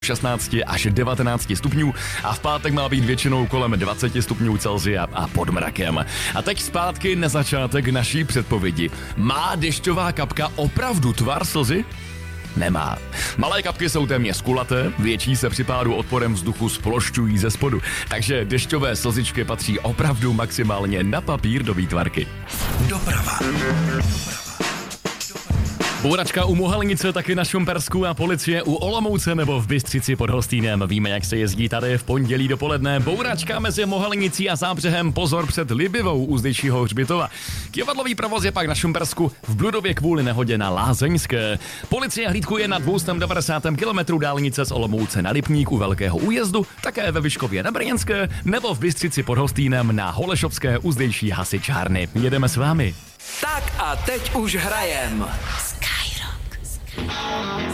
16 až 19 stupňů a v pátek má být většinou kolem 20 stupňů Celsia a pod mrakem. A teď zpátky na začátek naší předpovědi. Má dešťová kapka opravdu tvar slzy? Nemá. Malé kapky jsou téměř kulaté, větší se při pádu odporem vzduchu splošťují ze spodu, takže dešťové slzičky patří opravdu maximálně na papír do výtvarky. Doprava. Bouračka u Mohelnice, taky na Šumpersku a policie u Olomouce nebo v Bystřici pod Hostýnem. Víme, jak se jezdí tady v pondělí dopoledne. Bouračka mezi Mohelnicí a Zábřehem, pozor před Libivou u zdejšího hřbitova. Kivadlový provoz je pak na Šumpersku, v Bludově kvůli nehodě na Lázeňské. Policie hlídkuje na 290. kilometru dálnice z Olomouce na Lipník u Velkého újezdu, také ve Vyškově na Brněnské nebo v Bystřici pod Hostýnem na Holešovské u zdejší hasičárny. Jedeme s vámi. Tak a teď už hrajem.